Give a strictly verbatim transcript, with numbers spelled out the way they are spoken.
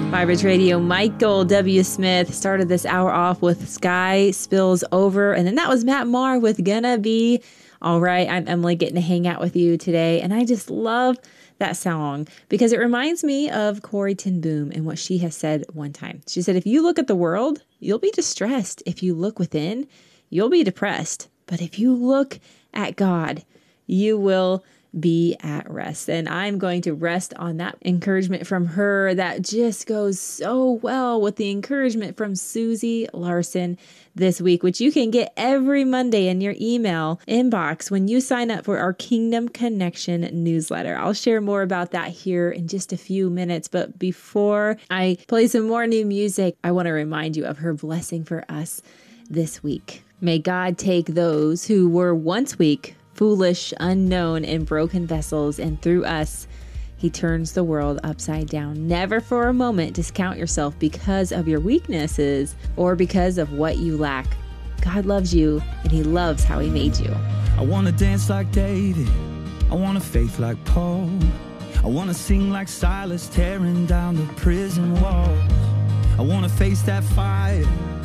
Firebridge Radio, Michael W. Smith started this hour off with Sky Spills Over. And then that was Matt Maher with Gonna Be All Right. I'm Emily, getting to hang out with you today. And I just love that song because it reminds me of Corrie ten Boom and what she has said one time. She said, if you look at the world, you'll be distressed. If you look within, you'll be depressed. But if you look at God, you will be at rest. And I'm going to rest on that encouragement from her that just goes so well with the encouragement from Susie Larson this week, which you can get every Monday in your email inbox when you sign up for our Kingdom Connection newsletter. I'll share more about that here in just a few minutes. But before I play some more new music, I want to remind you of her blessing for us this week. May God take those who were once weak, foolish, unknown, and broken vessels, and through us, he turns the world upside down. Never for a moment discount yourself because of your weaknesses or because of what you lack. God loves you, and he loves how he made you. I want to dance like David. I want a faith like Paul. I want to sing like Silas, tearing down the prison walls. I want to face that fire